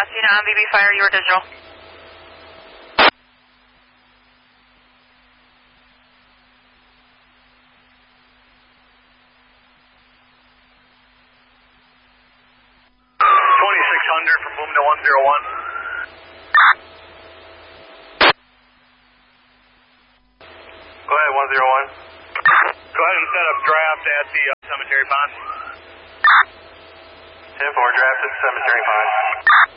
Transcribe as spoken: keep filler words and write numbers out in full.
Athena on B B Fire, you are digital. twenty-six hundred from moving to one zero one. Go ahead, one zero one. Go ahead and set up draft at the uh, cemetery pond. ten four, draft at the cemetery pond.